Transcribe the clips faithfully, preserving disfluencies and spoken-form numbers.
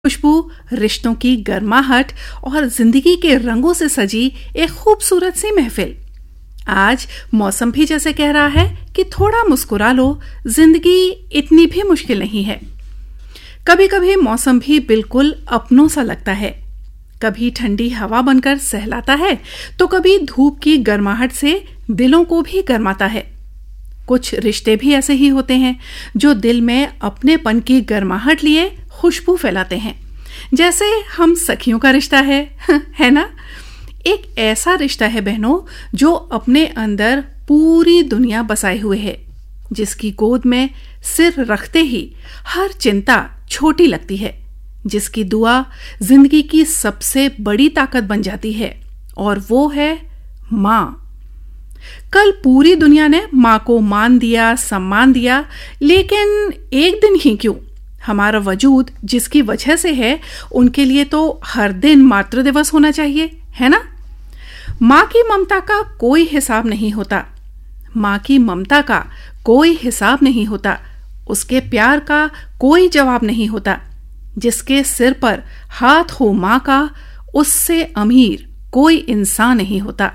खुशबू रिश्तों की गर्माहट और जिंदगी के रंगों से सजी एक खूबसूरत सी महफिल। आज मौसम भी जैसे कह रहा है कि थोड़ा मुस्कुरा लो, जिंदगी इतनी भी मुश्किल नहीं है। कभी कभी मौसम भी बिल्कुल अपनों सा लगता है। कभी ठंडी हवा बनकर सहलाता है तो कभी धूप की गर्माहट से दिलों को भी गर्माता है। कुछ रिश्ते भी ऐसे ही होते हैं जो दिल में अपनेपन की गर्माहट लिए खुशबू फैलाते हैं, जैसे हम सखियों का रिश्ता है है ना। एक ऐसा रिश्ता है बहनों जो अपने अंदर पूरी दुनिया बसाए हुए है, जिसकी गोद में सिर रखते ही हर चिंता छोटी लगती है, जिसकी दुआ जिंदगी की सबसे बड़ी ताकत बन जाती है, और वो है माँ। कल पूरी दुनिया ने माँ को मान दिया, सम्मान दिया, लेकिन एक दिन ही क्यों, हमारा वजूद जिसकी वजह से है उनके लिए तो हर दिन मातृ दिवस होना चाहिए, है ना। माँ की ममता का कोई हिसाब नहीं होता, माँ की ममता का कोई हिसाब नहीं होता, उसके प्यार का कोई जवाब नहीं होता। जिसके सिर पर हाथ हो माँ का, उससे अमीर कोई इंसान नहीं होता।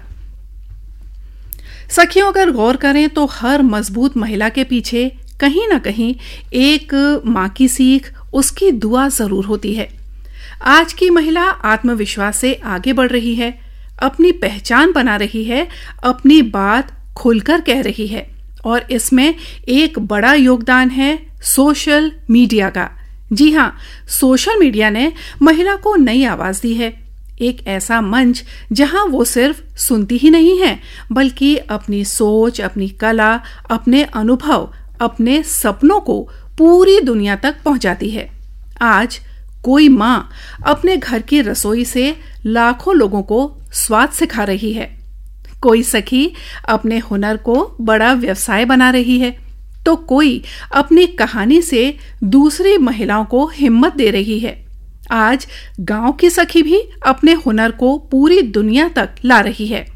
सखियों, अगर गौर करें तो हर मजबूत महिला के पीछे कहीं ना कहीं एक माँ की सीख, उसकी दुआ जरूर होती है। आज की महिला आत्मविश्वास से आगे बढ़ रही है, अपनी पहचान बना रही है, अपनी बात खुलकर कह रही है, और इसमें एक बड़ा योगदान है सोशल मीडिया का। जी हाँ, सोशल मीडिया ने महिला को नई आवाज दी है, एक ऐसा मंच जहां वो सिर्फ सुनती ही नहीं है, बल्कि अपनी सोच, अपनी कला, अपने अनुभव, अपने सपनों को पूरी दुनिया तक पहुंचाती है। आज कोई माँ अपने घर की रसोई से लाखों लोगों को स्वाद सिखा रही है, कोई सखी अपने हुनर को बड़ा व्यवसाय बना रही है, तो कोई अपनी कहानी से दूसरी महिलाओं को हिम्मत दे रही है। आज गांव की सखी भी अपने हुनर को पूरी दुनिया तक ला रही है।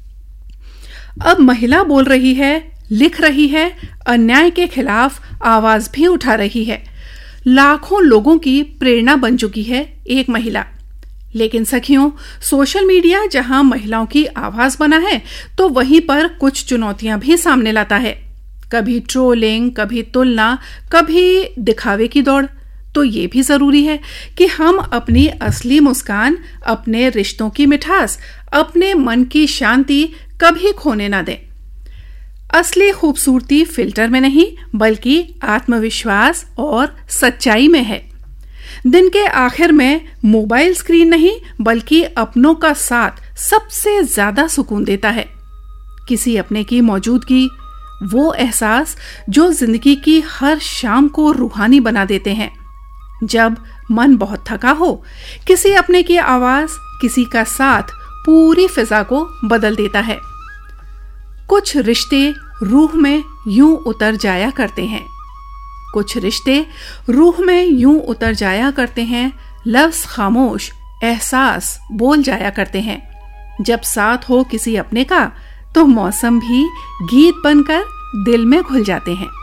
अब महिला बोल रही है, लिख रही है, अन्याय के खिलाफ आवाज भी उठा रही है। लाखों लोगों की प्रेरणा बन चुकी है एक महिला। लेकिन सखियों, सोशल मीडिया जहां महिलाओं की आवाज बना है, तो वहीं पर कुछ चुनौतियां भी सामने लाता है। कभी ट्रोलिंग, कभी तुलना, कभी दिखावे की दौड़। तो ये भी जरूरी है कि हम अपनी असली मुस्कान, अपने रिश्तों की मिठास, अपने मन की शांति कभी खोने ना दें। असली खूबसूरती फिल्टर में नहीं, बल्कि आत्मविश्वास और सच्चाई में है। दिन के आखिर में मोबाइल स्क्रीन नहीं, बल्कि अपनों का साथ सबसे ज्यादा सुकून देता है। किसी अपने की मौजूदगी, वो एहसास जो जिंदगी की हर शाम को रूहानी बना देते हैं। जब मन बहुत थका हो, किसी अपने की आवाज, किसी का साथ पूरी फिजा को बदल देता है। कुछ रिश्ते रूह में यूं उतर जाया करते हैं, कुछ रिश्ते रूह में यूं उतर जाया करते हैं, लफ्ज खामोश, एहसास बोल जाया करते हैं। जब साथ हो किसी अपने का, तो मौसम भी गीत बनकर दिल में घुल जाते हैं।